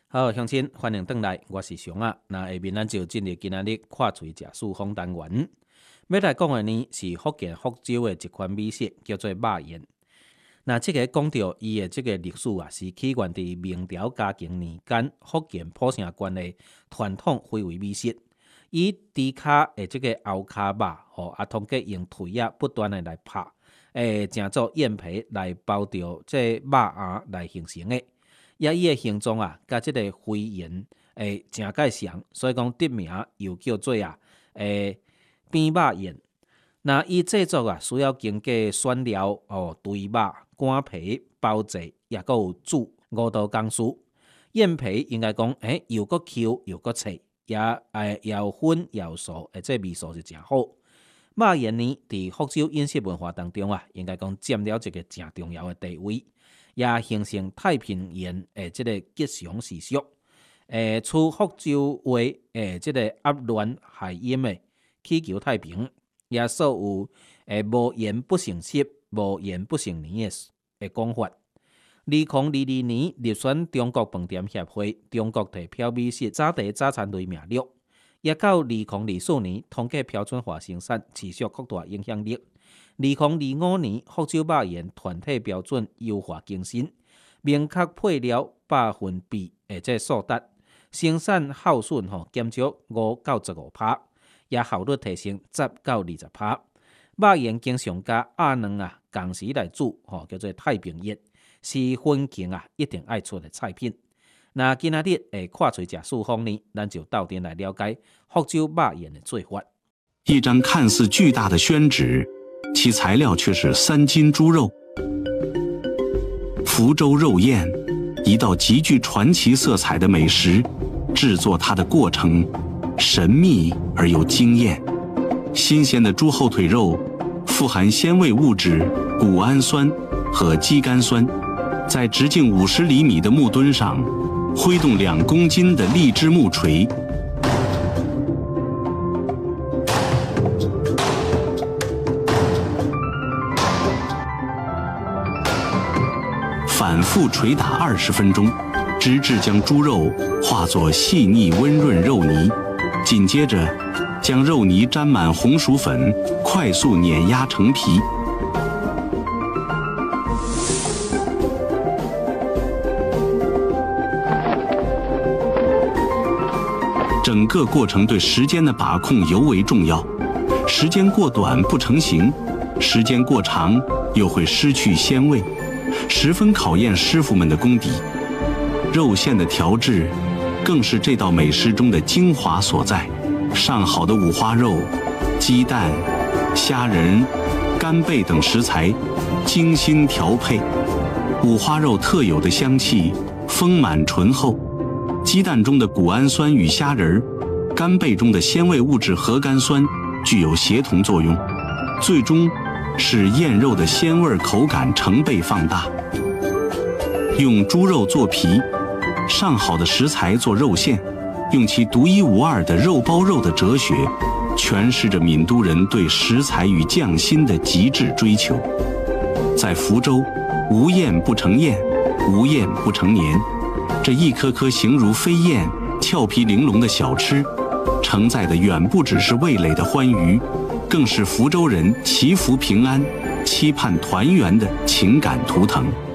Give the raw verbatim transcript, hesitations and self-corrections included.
好，乡亲，欢迎回来，我是熊啊。那下面咱就进入今仔日看嘴食书访单元。要来讲的呢是福建福州的一款美食，叫做肉圆。那这个讲到伊的这个历史啊，是起源于明朝嘉靖年间福建浦城县的传统非遗美食。以猪骹的这个后骹肉，吼啊，通过用腿啊不断的来拍，诶，正做燕皮来包着这肉饵来形成的。也伊的形状啊，甲即个飞圆诶真介像，所以讲得名又叫做啊诶扁肉圆。那伊制作啊，需要经过选料哦、堆肉、擀皮、包制，也阁有煮五道工序。燕皮应该讲诶又阁 Q 又阁脆，也诶也有粉也有酥，诶这味素是真好。肉圆呢，伫福州饮食文化当中啊，应该讲占了一个真重要的地位。也形成太平洋诶，即个吉祥习俗。诶，处福州话诶，即个压乱海淹诶，祈求太平，也所有诶无言不成沓、无言不成年诶诶讲法。二零二二年入选中国饭店协会中国地漂美食早茶早餐类名录，也到二零二四年通过标准化生产，持续扩大影响力。二零二五年，福州肉圆团体标准优化更新，明确配料百分比诶，即数值生产耗损吼减少五到十五趴，也效率提升十到二十趴。肉圆经常加鸭卵啊，同时来煮吼，叫做太平叶，是婚庆啊一定爱出的菜品。那今仔日诶，看嘴食书方呢，咱就到店来了解福州肉圆的做法。 一张看似巨大的宣纸。其材料却是三斤猪肉。福州肉燕，一道极具传奇色彩的美食，制作它的过程神秘而又惊艳。新鲜的猪后腿肉富含鲜味物质谷氨酸和肌酐酸，在直径五十厘米的木墩上挥动两公斤的荔枝木锤。反复捶打二十分钟，直至将猪肉化作细腻温润肉泥。紧接着，将肉泥沾满红薯粉，快速碾压成皮。整个过程对时间的把控尤为重要，时间过短不成形，时间过长又会失去鲜味。十分考验师傅们的功底，肉馅的调制更是这道美食中的精华所在。上好的五花肉、鸡蛋、虾仁、干贝等食材精心调配，五花肉特有的香气丰满醇厚，鸡蛋中的谷氨酸与虾仁、干贝中的鲜味物质核苷酸具有协同作用，最终使燕肉的鲜味口感成倍放大。用猪肉做皮，上好的食材做肉馅，用其独一无二的肉包肉的哲学，诠释着闽都人对食材与匠心的极致追求。在福州，无燕不成燕，无燕不成年。这一颗颗形如飞燕、俏皮玲珑的小吃，承载的远不只是味蕾的欢愉，更是福州人祈福平安、期盼团圆的情感图腾。